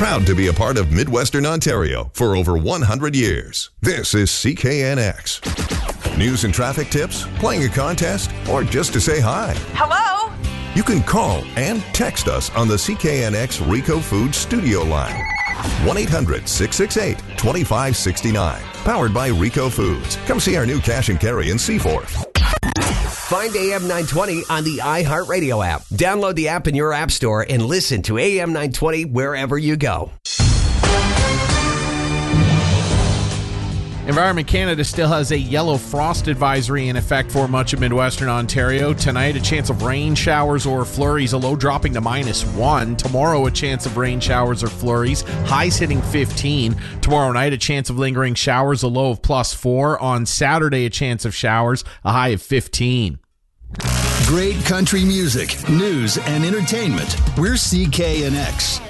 Proud to be a part of Midwestern Ontario for over 100 years. This is CKNX. News and traffic tips, playing a contest, or just to say hi. Hello? You can call and text us on the CKNX Rico Foods studio line. 1-800-668-2569. Powered by Rico Foods. Come see our new cash and carry in Seaforth. Find AM 920 on the iHeartRadio app. Download the app in your app store and listen to AM 920 wherever you go. Environment Canada still has a yellow frost advisory in effect for much of Midwestern Ontario. Tonight, a chance of rain showers or flurries, a low dropping to -1. Tomorrow, a chance of rain showers or flurries, highs hitting 15. Tomorrow night, a chance of lingering showers, a low of +4. On Saturday, a chance of showers, a high of 15. Great country music, news, and entertainment. We're CKNX.